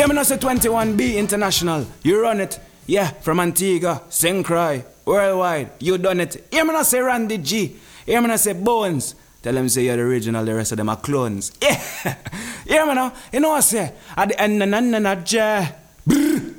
Yeah, me know say 21B International. You run it. Yeah, from Antigua, St. Croix, worldwide. You done it. Yeah, me know say Randy G. Yeah, me know say Bones. Tell them say you're the original, the rest of them are clones. Yeah. Yeah, me know. You know what I say? At the end,